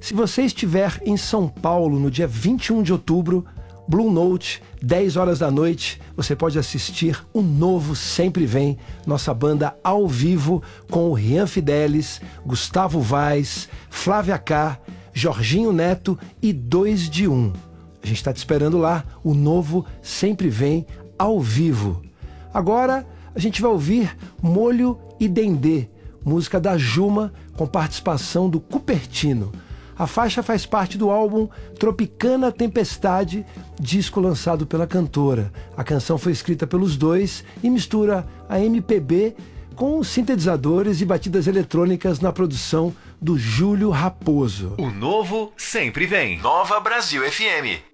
Se você estiver em São Paulo no dia 21 de outubro, Blue Note, 10 horas da noite, você pode assistir o novo Sempre Vem, nossa banda ao vivo com o Rian Fidelis, Gustavo Vaz, Flávia K, Jorginho Neto e 2 de 1. A gente está te esperando lá, o novo Sempre Vem ao vivo. Agora a gente vai ouvir Molho e Dendê, música da Juma com participação do Cupertino. A faixa faz parte do álbum Tropicana Tempestade, disco lançado pela cantora. A canção foi escrita pelos dois e mistura a MPB com sintetizadores e batidas eletrônicas na produção do Júlio Raposo. O novo Sempre Vem. Nova Brasil FM.